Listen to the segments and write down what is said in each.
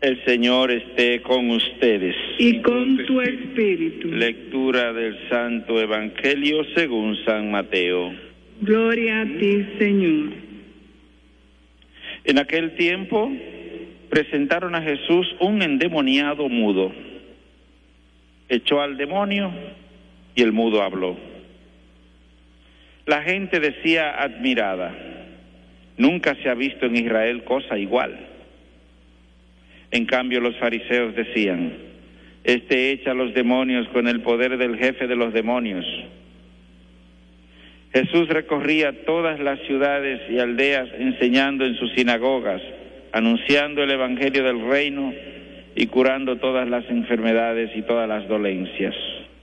El Señor esté con ustedes. Y con tu espíritu. Lectura del Santo Evangelio según San Mateo. Gloria a ti, Señor. En aquel tiempo presentaron a Jesús un endemoniado mudo. Echó al demonio y el mudo habló. La gente decía admirada: nunca se ha visto en Israel cosa igual. En cambio los fariseos decían: este echa a los demonios con el poder del jefe de los demonios. Jesús recorría todas las ciudades y aldeas enseñando en sus sinagogas, anunciando el evangelio del reino y curando todas las enfermedades y todas las dolencias.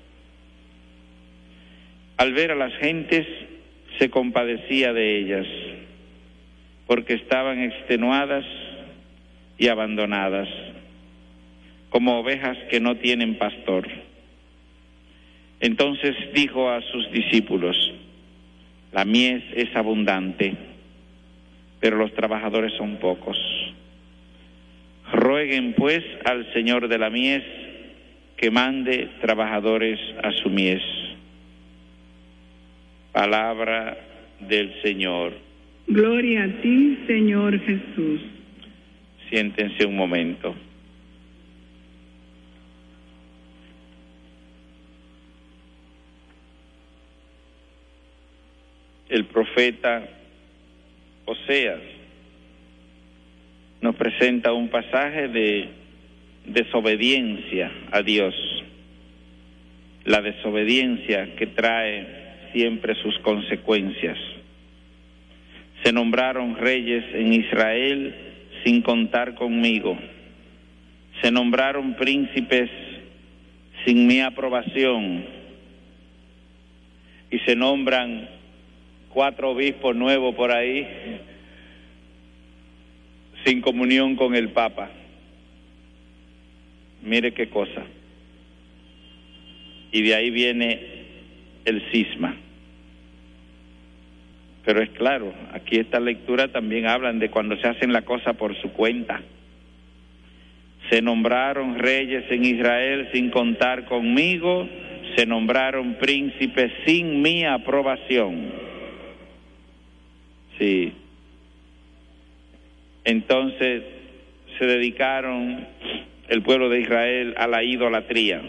Al ver a las gentes, se compadecía de ellas, porque estaban extenuadas y abandonadas, como ovejas que no tienen pastor. Entonces dijo a sus discípulos: la mies es abundante, pero los trabajadores son pocos. Rueguen pues al Señor de la mies que mande trabajadores a su mies. Palabra del Señor. Gloria a ti, Señor Jesús. Siéntense un momento. El profeta Oseas nos presenta un pasaje de desobediencia a Dios. La desobediencia que trae siempre sus consecuencias. Se nombraron reyes en Israel sin contar conmigo. Se nombraron príncipes sin mi aprobación. Y se nombran 4 obispos nuevos por ahí sin comunión con el Papa. Mire qué cosa. Y de ahí viene el cisma. Pero es claro, aquí esta lectura también hablan de cuando se hacen la cosa por su cuenta. Se nombraron reyes en Israel sin contar conmigo, se nombraron príncipes sin mi aprobación. Sí. Entonces se dedicaron el pueblo de Israel a la idolatría,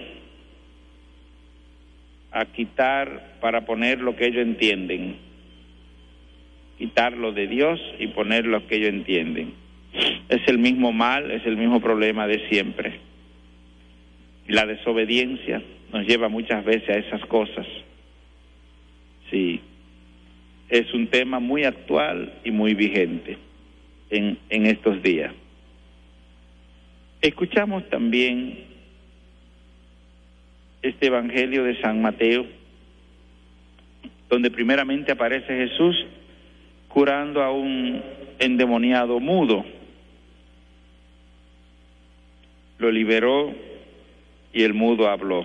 a quitar para poner lo que ellos entienden, quitarlo de Dios y poner lo que ellos entienden. Es el mismo mal, es el mismo problema de siempre. Y la desobediencia nos lleva muchas veces a esas cosas. Sí, es un tema muy actual y muy vigente en estos días. Escuchamos también este Evangelio de San Mateo, donde primeramente aparece Jesús curando a un endemoniado mudo. Lo liberó y el mudo habló.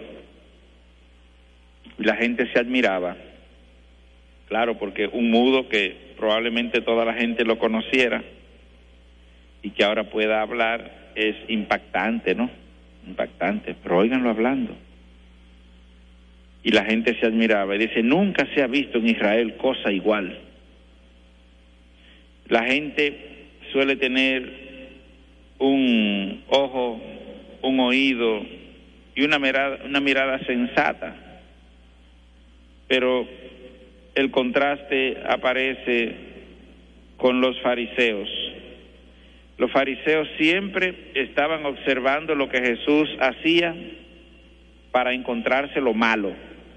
Y la gente se admiraba. Claro, porque un mudo que probablemente toda la gente lo conociera y que ahora pueda hablar es impactante, ¿no? Impactante, pero óiganlo hablando. Y la gente se admiraba y dice: nunca se ha visto en Israel cosa igual. La gente suele tener un ojo, un oído y una mirada sensata, pero el contraste aparece con los fariseos. Los fariseos siempre estaban observando lo que Jesús hacía para encontrarse lo malo.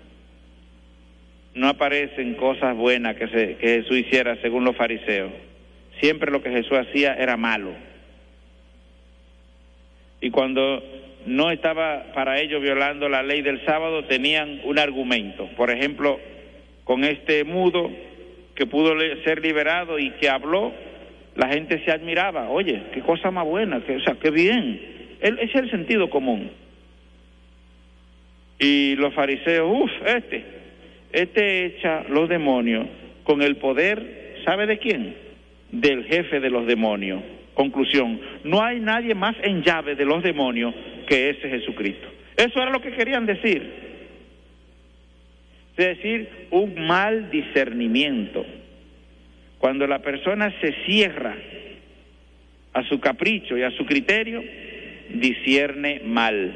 No aparecen cosas buenas que Jesús hiciera según los fariseos. Siempre lo que Jesús hacía era malo. Y cuando no estaba para ellos violando la ley del sábado, tenían un argumento. Por ejemplo, con este mudo que pudo ser liberado y que habló, la gente se admiraba. Oye, qué cosa más buena, qué bien. Ese es el sentido común. Y los fariseos, este echa los demonios con el poder, ¿sabe de quién? Del jefe de los demonios. Conclusión, no hay nadie más en llave de los demonios que ese Jesucristo. Eso era lo que querían decir. Es decir, un mal discernimiento. Cuando la persona se cierra a su capricho y a su criterio, discierne mal.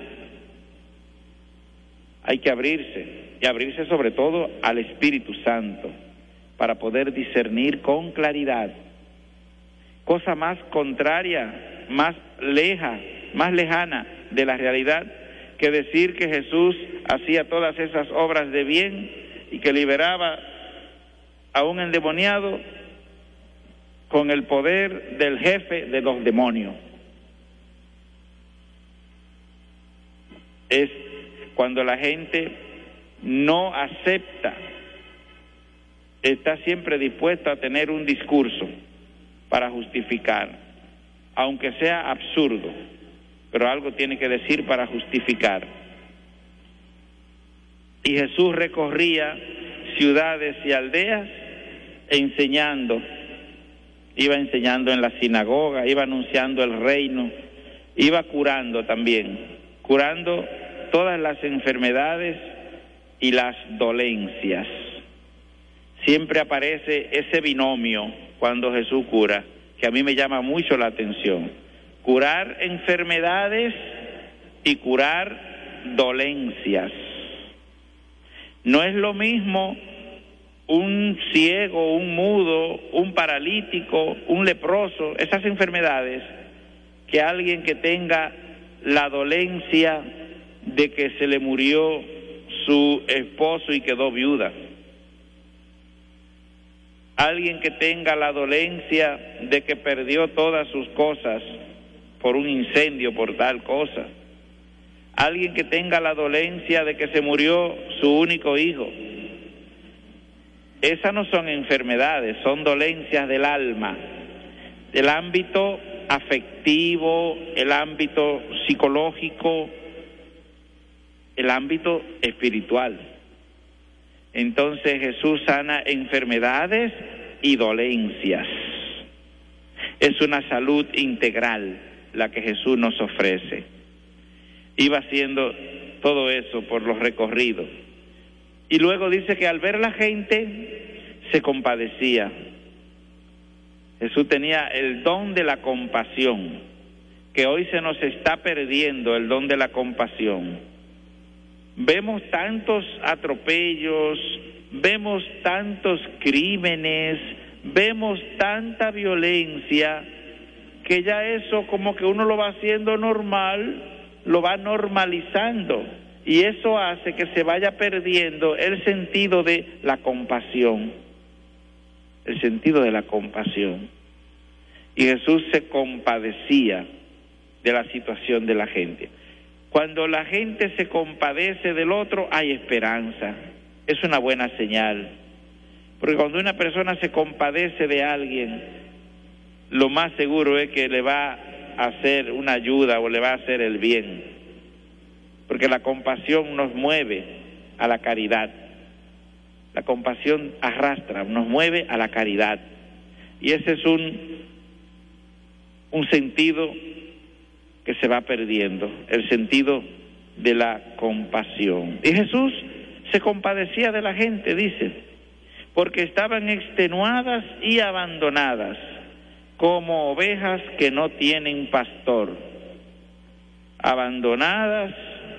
Hay que abrirse, y abrirse sobre todo al Espíritu Santo, para poder discernir con claridad. Cosa más contraria, más lejana de la realidad, que decir que Jesús hacía todas esas obras de bien y que liberaba a un endemoniado con el poder del jefe de los demonios. Es cuando la gente no acepta, está siempre dispuesta a tener un discurso para justificar, aunque sea absurdo, pero algo tiene que decir para justificar. Y Jesús recorría ciudades y aldeas enseñando, iba enseñando en la sinagoga, iba anunciando el reino, iba curando también, curando todas las enfermedades y las dolencias. Siempre aparece ese binomio cuando Jesús cura, que a mí me llama mucho la atención. Curar enfermedades y curar dolencias. No es lo mismo un ciego, un mudo, un paralítico, un leproso, esas enfermedades, que alguien que tenga la dolencia de que se le murió su esposo y quedó viuda. Alguien que tenga la dolencia de que perdió todas sus cosas por un incendio, por tal cosa. Alguien que tenga la dolencia de que se murió su único hijo. Esas no son enfermedades, son dolencias del alma, del ámbito afectivo, el ámbito psicológico, el ámbito espiritual. Entonces Jesús sana enfermedades y dolencias. Es una salud integral la que Jesús nos ofrece. Iba haciendo todo eso por los recorridos. Y luego dice que al ver la gente se compadecía. Jesús tenía el don de la compasión, que hoy se nos está perdiendo el don de la compasión. Vemos tantos atropellos, vemos tantos crímenes, vemos tanta violencia, que ya eso como que uno lo va haciendo normal, lo va normalizando, y eso hace que se vaya perdiendo el sentido de la compasión, el sentido de la compasión. Y Jesús se compadecía de la situación de la gente. Cuando la gente se compadece del otro, hay esperanza. Es una buena señal. Porque cuando una persona se compadece de alguien, lo más seguro es que le va a hacer una ayuda o le va a hacer el bien. Porque la compasión nos mueve a la caridad. La compasión arrastra, nos mueve a la caridad. Y ese es un sentido que se va perdiendo, el sentido de la compasión. Y Jesús se compadecía de la gente, dice, porque estaban extenuadas y abandonadas, como ovejas que no tienen pastor. Abandonadas,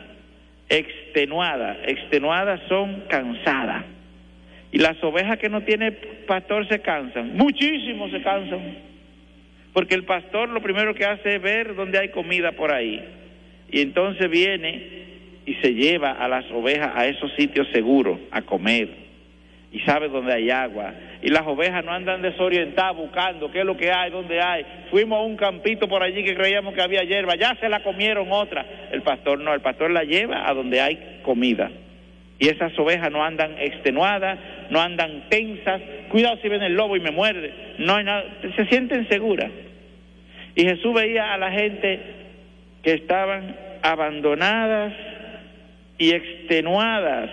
extenuadas son cansadas. Y las ovejas que no tienen pastor se cansan, muchísimo se cansan. Porque el pastor lo primero que hace es ver dónde hay comida por ahí. Y entonces viene y se lleva a las ovejas a esos sitios seguros a comer. Y sabe dónde hay agua. Y las ovejas no andan desorientadas buscando qué es lo que hay, dónde hay. Fuimos a un campito por allí que creíamos que había hierba, ya se la comieron otra. El pastor no, el pastor la lleva a donde hay comida. Y esas ovejas no andan extenuadas, no andan tensas. Cuidado si viene el lobo y me muerde. No hay nada, se sienten seguras. Y Jesús veía a la gente que estaban abandonadas y extenuadas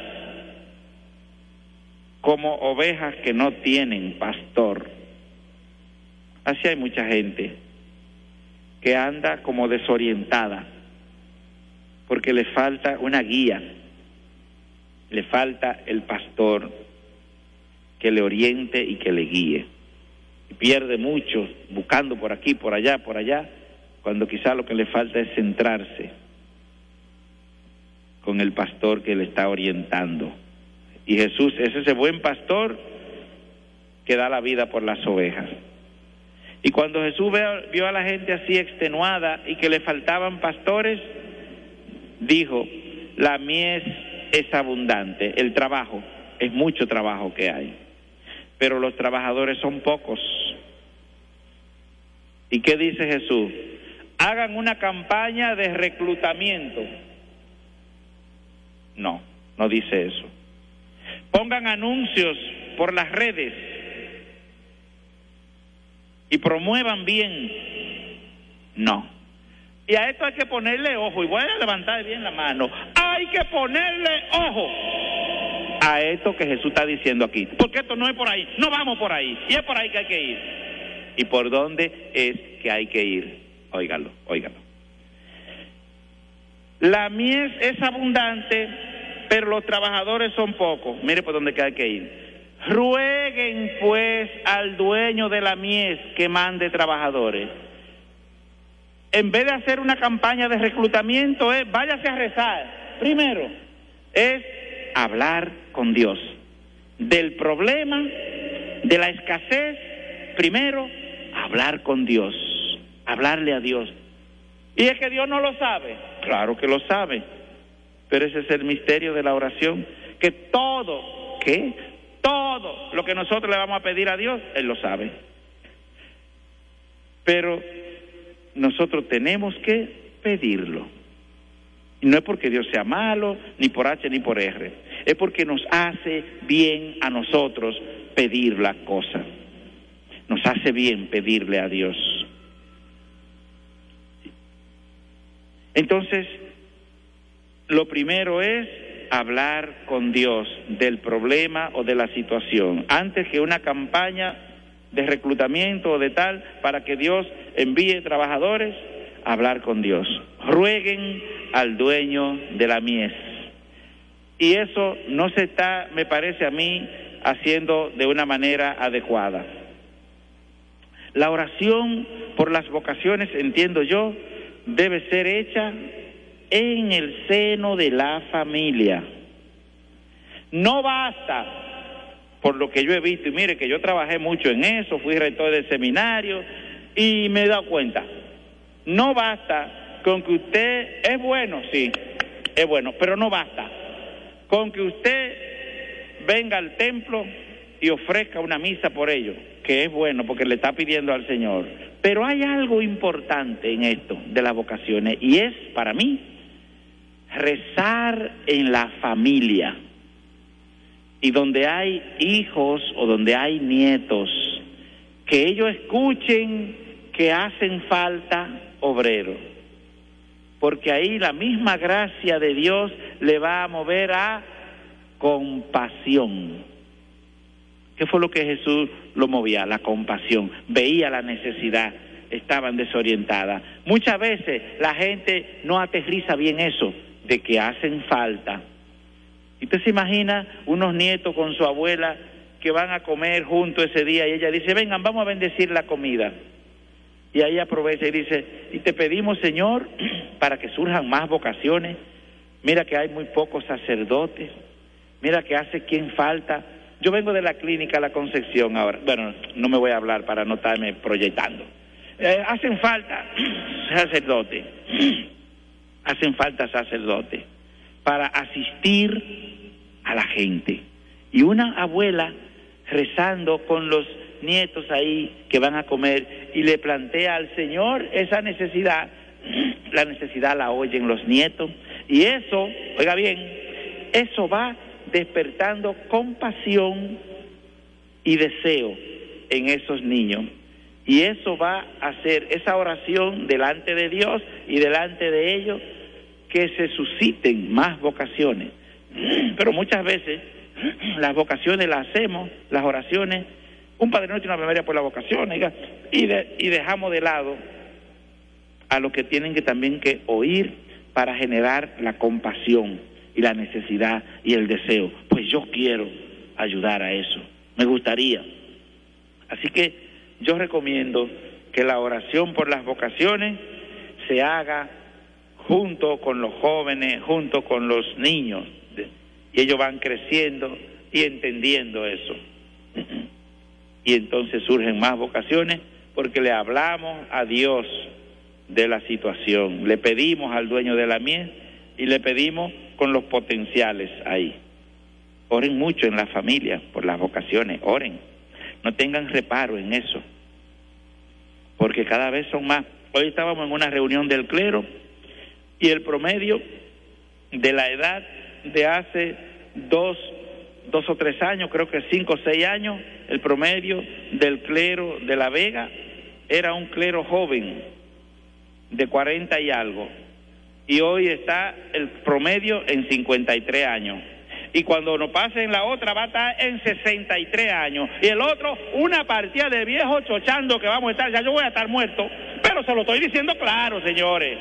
como ovejas que no tienen pastor. Así hay mucha gente que anda como desorientada, porque le falta una guía, le falta el pastor que le oriente y que le guíe. Y pierde mucho buscando por aquí, por allá, cuando quizá lo que le falta es centrarse con el pastor que le está orientando. Y Jesús es ese buen pastor que da la vida por las ovejas. Y cuando Jesús vio a la gente así extenuada y que le faltaban pastores, dijo: la mies es abundante, el trabajo, es mucho trabajo que hay, pero los trabajadores son pocos. ¿Y qué dice Jesús? Hagan una campaña de reclutamiento. No dice eso. Pongan anuncios por las redes y promuevan bien. No. Y a esto hay que ponerle ojo, y voy a levantar bien la mano. Hay que ponerle ojo a esto que Jesús está diciendo aquí, porque esto no es por ahí, no vamos por ahí, y es por ahí que hay que ir. ¿Y por dónde es que hay que ir? Óigalo. La mies es abundante, pero los trabajadores son pocos. Mire por dónde hay que ir. Rueguen pues al dueño de la mies que mande trabajadores. En vez de hacer una campaña de reclutamiento, váyase a rezar. Primero, es hablar con Dios. Del problema, de la escasez, primero, hablar con Dios. Hablarle a Dios. ¿Y es que Dios no lo sabe? Claro que lo sabe. Pero ese es el misterio de la oración. Que todo lo que nosotros le vamos a pedir a Dios, Él lo sabe. Pero nosotros tenemos que pedirlo. Y no es porque Dios sea malo, ni por H ni por R. Es porque nos hace bien a nosotros pedir la cosa. Nos hace bien pedirle a Dios. Entonces, lo primero es hablar con Dios del problema o de la situación, antes que una campaña de reclutamiento o de tal, para que Dios envíe trabajadores, hablar con Dios. Rueguen al dueño de la mies. Y eso no se está, me parece a mí, haciendo de una manera adecuada. La oración por las vocaciones, entiendo yo, debe ser hecha en el seno de la familia. No basta, por lo que yo he visto, y mire que yo trabajé mucho en eso, fui rector del seminario y me he dado cuenta, no basta con que usted es bueno, sí, es bueno, pero no basta con que usted venga al templo y ofrezca una misa por ello, que es bueno porque le está pidiendo al Señor. Pero hay algo importante en esto de las vocaciones, y es, para mí, rezar en la familia. Y donde hay hijos o donde hay nietos, que ellos escuchen que hacen falta obreros. Porque ahí la misma gracia de Dios le va a mover a compasión. ¿Qué fue lo que Jesús lo movía? La compasión. Veía la necesidad, estaban desorientadas. Muchas veces la gente no aterriza bien eso, de que hacen falta. Y usted se imagina unos nietos con su abuela que van a comer juntos ese día y ella dice, vengan, vamos a bendecir la comida. Y ahí aprovecha y dice, y te pedimos, Señor, para que surjan más vocaciones. Mira que hay muy pocos sacerdotes. Mira que hace quien falta. Yo vengo de la clínica La Concepción ahora. Bueno, no me voy a hablar para no estarme proyectando. Hacen falta sacerdotes. Hacen falta sacerdotes para asistir a la gente. Y una abuela rezando con los nietos ahí que van a comer y le plantea al Señor esa necesidad. La necesidad la oyen los nietos. Y eso, oiga bien, eso va despertando compasión y deseo en esos niños. Y eso va a hacer esa oración delante de Dios y delante de ellos, que se susciten más vocaciones. Pero muchas veces las vocaciones las hacemos, las oraciones, un Padre Nuestro y una Ave María por la vocación, y dejamos de lado a los que tienen que también que oír para generar la compasión y la necesidad y el deseo. Pues yo quiero ayudar a eso, me gustaría. Así que yo recomiendo que la oración por las vocaciones se haga junto con los jóvenes, junto con los niños, y ellos van creciendo y entendiendo eso. Y entonces surgen más vocaciones porque le hablamos a Dios de la situación, le pedimos al dueño de la mies y le pedimos con los potenciales ahí. Oren mucho en la familia por las vocaciones, oren, no tengan reparo en eso, porque cada vez son más. Hoy estábamos en una reunión del clero y el promedio de la edad de hace dos o tres años, creo que 5 o 6 años, el promedio del clero de La Vega era un clero joven de 40 y algo, y hoy está el promedio en 53 años, y cuando nos pase en la otra va a estar en 63 años, y el otro una partida de viejos chochando que vamos a estar, ya yo voy a estar muerto, pero se lo estoy diciendo claro, señores,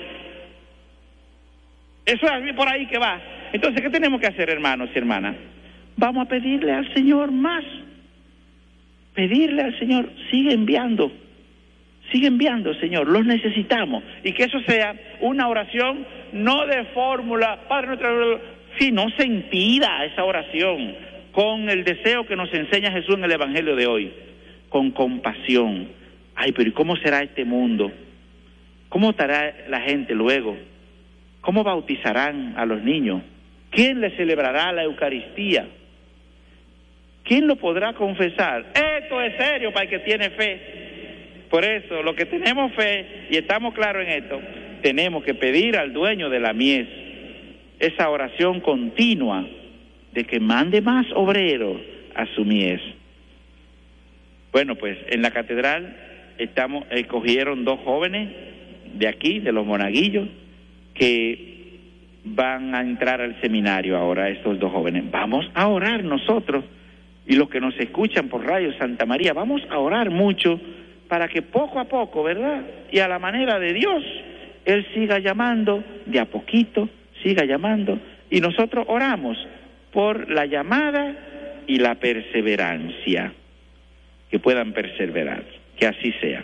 eso es por ahí que va. Entonces, ¿qué tenemos que hacer, hermanos y hermanas? Vamos a pedirle al Señor más, pedirle al Señor, sigue enviando, Señor, los necesitamos, y que eso sea una oración no de fórmula, Padre nuestro, sino sentida esa oración, con el deseo que nos enseña Jesús en el Evangelio de hoy, con compasión. Ay, pero ¿y cómo será este mundo? ¿Cómo estará la gente luego? ¿Cómo bautizarán a los niños? ¿Quién les celebrará la Eucaristía? ¿Quién lo podrá confesar? Esto es serio para el que tiene fe. Por eso, los que tenemos fe y estamos claros en esto, tenemos que pedir al dueño de la mies esa oración continua de que mande más obreros a su mies. Bueno, pues en la catedral escogieron 2 jóvenes de aquí, de los Monaguillos, que van a entrar al seminario ahora, estos 2 jóvenes. Vamos a orar nosotros, y los que nos escuchan por Radio Santa María, vamos a orar mucho para que poco a poco, ¿verdad? Y a la manera de Dios, Él siga llamando, de a poquito, siga llamando, y nosotros oramos por la llamada y la perseverancia, que puedan perseverar, que así sea.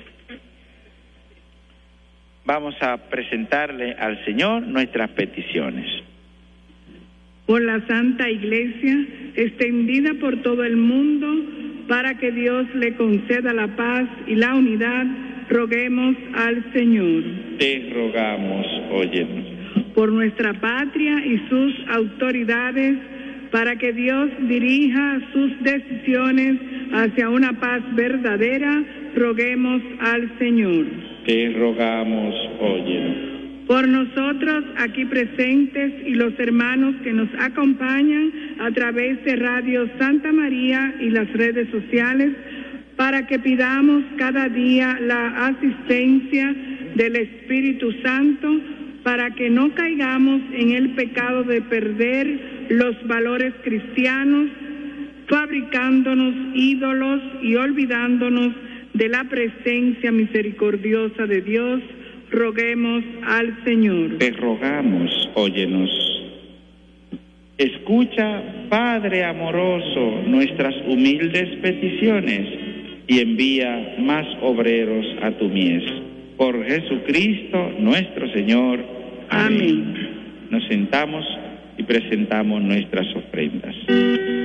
Vamos a presentarle al Señor nuestras peticiones. Por la Santa Iglesia, extendida por todo el mundo, para que Dios le conceda la paz y la unidad, roguemos al Señor. Te rogamos, óyenos. Por nuestra patria y sus autoridades, para que Dios dirija sus decisiones hacia una paz verdadera, roguemos al Señor. Te rogamos, óyenos. Por nosotros aquí presentes y los hermanos que nos acompañan a través de Radio Santa María y las redes sociales, para que pidamos cada día la asistencia del Espíritu Santo, para que no caigamos en el pecado de perder los valores cristianos, fabricándonos ídolos y olvidándonos de la presencia misericordiosa de Dios. Roguemos al Señor. Te rogamos, óyenos. Escucha, Padre amoroso, nuestras humildes peticiones y envía más obreros a tu mies. Por Jesucristo nuestro Señor. Amén. Nos sentamos y presentamos nuestras ofrendas.